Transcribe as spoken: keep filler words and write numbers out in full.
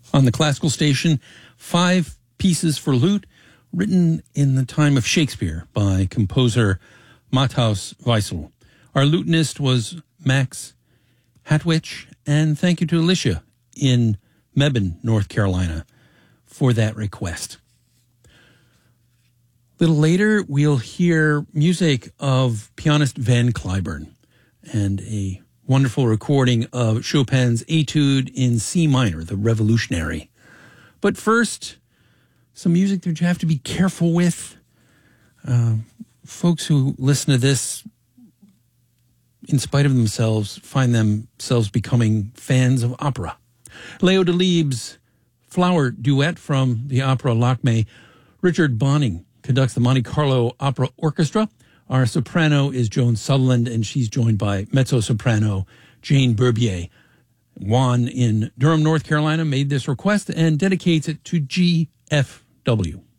on the classical station, five pieces for lute written in the time of Shakespeare by composer Matthaus Weissel. Our lutenist was Max Hatwich, and thank you to Alicia in Mebane, North Carolina, for that request. A little later, we'll hear music of pianist Van Cliburn and a wonderful recording of Chopin's Etude in C minor, the Revolutionary. But first, some music that you have to be careful with. Uh, folks who listen to this, in spite of themselves, find themselves becoming fans of opera. Leo Delibes' Flower Duet from the opera Lakme. Richard Bonning conducts the Monte Carlo Opera Orchestra. Our soprano is Joan Sutherland, and she's joined by mezzo-soprano Jane Berbier. Juan in Durham, North Carolina, made this request and dedicates it to G F W.